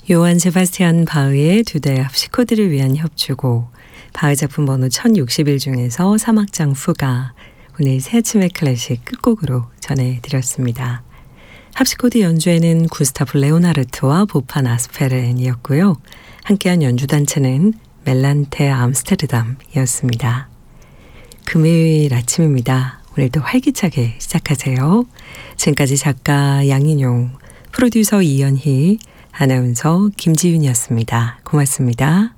요한 세바스티안 바흐의 두 대 합시코드를 위한 협주곡, 바흐 작품 번호 1061 중에서 3악장 후가 오늘 새 아침의 클래식 끝곡으로 전해드렸습니다. 합시코드 연주에는 구스타프 레오나르트와 보판 아스페렌이었고요. 함께한 연주단체는 멜란테 암스테르담이었습니다. 금요일 아침입니다. 오늘도 활기차게 시작하세요. 지금까지 작가 양인용, 프로듀서 이연희, 아나운서 김지윤이었습니다. 고맙습니다.